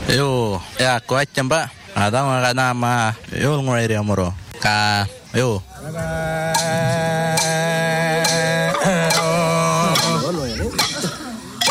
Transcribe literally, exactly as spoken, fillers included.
Yo, ya ko chamba. Ada mga nama, yo ngore amoro. Ka, yo.